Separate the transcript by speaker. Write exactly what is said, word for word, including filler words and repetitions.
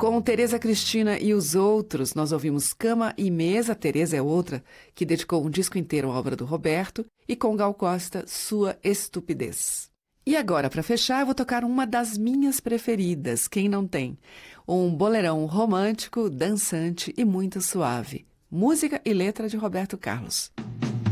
Speaker 1: Com Tereza Cristina e os outros, nós ouvimos Cama e Mesa, Tereza é outra, que dedicou um disco inteiro à obra do Roberto, e com Gal Costa, Sua Estupidez. E agora, para fechar, eu vou tocar uma das minhas preferidas, quem não tem? Um boleirão romântico, dançante e muito suave. Música e letra de Roberto Carlos.